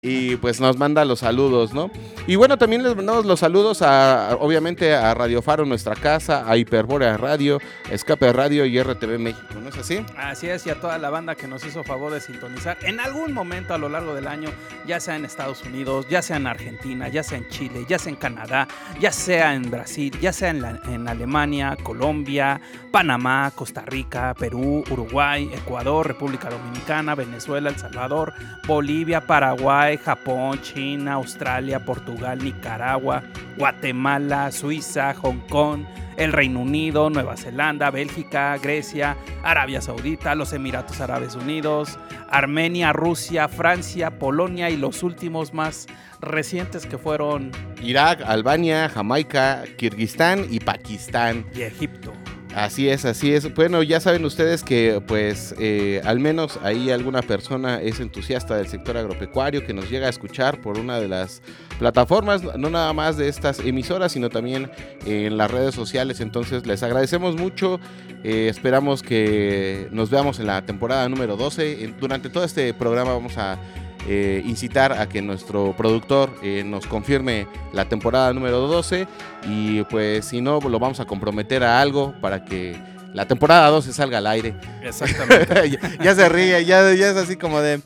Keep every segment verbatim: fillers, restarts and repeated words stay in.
Y pues nos manda los saludos, ¿no? Y bueno, también les mandamos los saludos a, obviamente, a Radio Faro, nuestra casa, a Hiperbórea Radio, Escape Radio y R T V México, ¿no es así? Así es, y a toda la banda que nos hizo favor de sintonizar en algún momento a lo largo del año, ya sea en Estados Unidos, ya sea en Argentina, ya sea en Chile, ya sea en Canadá, ya sea en Brasil, ya sea en, la, en Alemania, Colombia, Panamá, Costa Rica, Perú, Uruguay, Ecuador, República Dominicana, Venezuela, El Salvador, Bolivia, Paraguay, Japón, China, Australia, Portugal, Nicaragua, Guatemala, Suiza, Hong Kong, el Reino Unido, Nueva Zelanda, Bélgica, Grecia, Arabia Saudita, los Emiratos Árabes Unidos, Armenia, Rusia, Francia, Polonia y los últimos más recientes que fueron Irak, Albania, Jamaica, Kirguistán y Pakistán. Y Egipto. Así es, así es. Bueno, ya saben ustedes que pues eh, al menos ahí alguna persona es entusiasta del sector agropecuario que nos llega a escuchar por una de las plataformas, no nada más de estas emisoras, sino también en las redes sociales. Entonces les agradecemos mucho, eh, esperamos que nos veamos en la temporada número doce. Durante todo este programa vamos a Eh, incitar a que nuestro productor eh, nos confirme la temporada número doce y pues si no lo vamos a comprometer a algo para que la temporada doce salga al aire. Exactamente. ya, ya se ríe, ya, ya es así como de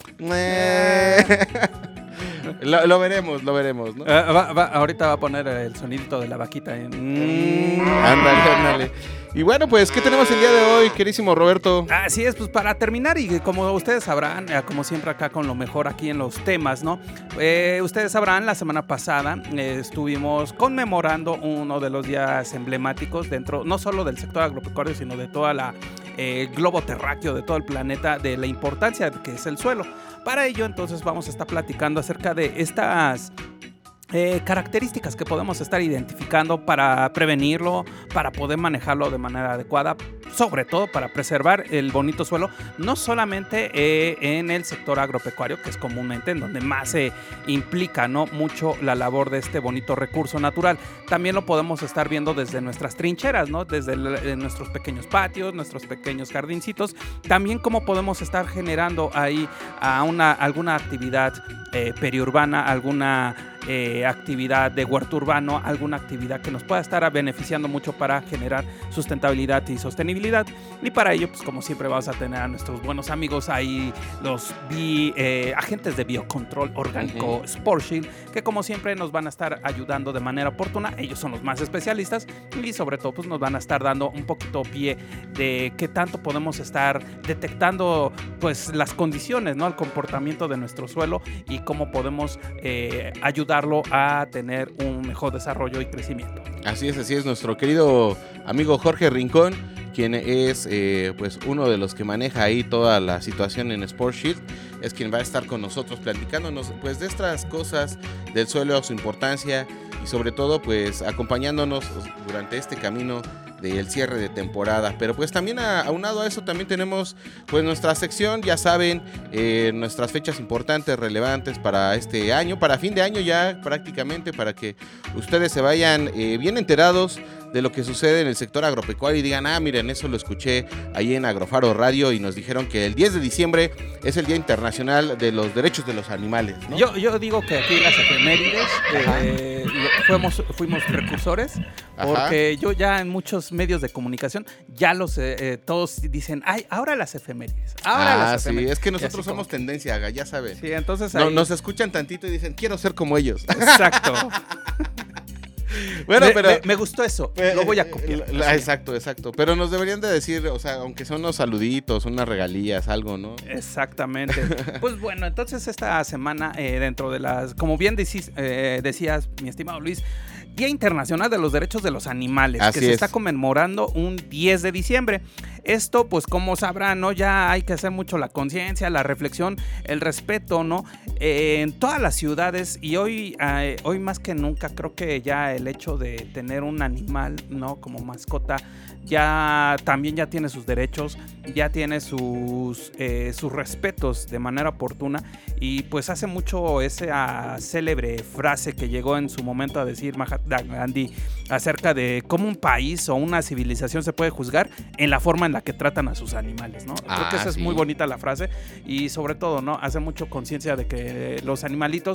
lo, lo veremos, lo veremos, ¿no? Uh, va, va, ahorita va a poner el sonidito de la vaquita. ¿eh? Mm, ándale, ándale. Y bueno, pues, ¿qué tenemos el día de hoy, querísimo Roberto? Así es, pues para terminar, y como ustedes sabrán, como siempre acá con lo mejor aquí en los temas, ¿no? Eh, ustedes sabrán, la semana pasada eh, estuvimos conmemorando uno de los días emblemáticos dentro, no solo del sector agropecuario, sino de toda la eh, globo terráqueo, de todo el planeta, de la importancia que es el suelo. Para ello, entonces, vamos a estar platicando acerca de estas Eh, características que podemos estar identificando para prevenirlo, para poder manejarlo de manera adecuada, sobre todo para preservar el bonito suelo, no solamente eh, en el sector agropecuario, que es comúnmente en donde más se eh, implica, ¿no? mucho la labor de este bonito recurso natural. También lo podemos estar viendo desde nuestras trincheras, ¿no? desde el, nuestros pequeños patios, nuestros pequeños jardincitos, también cómo podemos estar generando ahí a una, alguna actividad eh, periurbana, alguna Eh, actividad de huerto urbano, alguna actividad que nos pueda estar beneficiando mucho para generar sustentabilidad y sostenibilidad. Y para ello, pues como siempre vamos a tener a nuestros buenos amigos ahí, los bi, eh, agentes de biocontrol orgánico uh-huh. Sportshield, que como siempre nos van a estar ayudando de manera oportuna. Ellos son los más especialistas y sobre todo pues nos van a estar dando un poquito pie de qué tanto podemos estar detectando pues las condiciones, ¿no? el comportamiento de nuestro suelo y cómo podemos eh, ayudar a tener un mejor desarrollo y crecimiento. Así es, así es, nuestro querido amigo Jorge Rincón, quien es eh, pues uno de los que maneja ahí toda la situación en Sportshield, es quien va a estar con nosotros platicándonos pues de estas cosas del suelo, su importancia y sobre todo pues acompañándonos durante este camino del cierre de temporada. Pero pues también a, aunado a eso también tenemos pues nuestra sección, ya saben, eh, nuestras fechas importantes, relevantes para este año, para fin de año ya prácticamente, para que ustedes se vayan eh, bien enterados de lo que sucede en el sector agropecuario y digan, ah, miren, eso lo escuché ahí en Agrofaro Radio y nos dijeron que el diez de diciembre es el Día Internacional de los Derechos de los Animales, ¿no? Yo, yo digo que aquí las efemérides eh, fuimos, fuimos precursores, porque Ajá. yo ya en muchos medios de comunicación ya los eh, eh, todos dicen, ay, ahora las efemérides. Ahora ah, las efemérides. sí, es que nosotros somos como... tendencia, ya saben. Sí, entonces ahí... no, nos nos escuchan tantito y dicen, quiero ser como ellos. Exacto. Bueno, me, pero me, me gustó eso, eh, lo voy a copiar. La, exacto, exacto. Pero nos deberían de decir, o sea, aunque son unos saluditos, unas regalías, algo, ¿no? Exactamente. Pues bueno, entonces esta semana, eh, dentro de las, como bien decís, eh, decías, mi estimado Luis, Día Internacional de los Derechos de los Animales, Así que se es. está conmemorando un diez de diciembre. Esto, pues como sabrán, ¿no? Ya hay que hacer mucho la conciencia, la reflexión, el respeto, ¿no? Eh, en todas las ciudades y hoy, eh, hoy más que nunca creo que ya el hecho hecho de tener un animal, ¿no? Como mascota, ya también ya tiene sus derechos, ya tiene sus, eh, sus respetos de manera oportuna, y pues hace mucho esa célebre frase que llegó en su momento a decir Mahatma Gandhi acerca de cómo un país o una civilización se puede juzgar en la forma en la que tratan a sus animales, ¿no? Ah, Creo que esa sí. es muy bonita la frase, y sobre todo, ¿no? Hace mucho conciencia de que los animalitos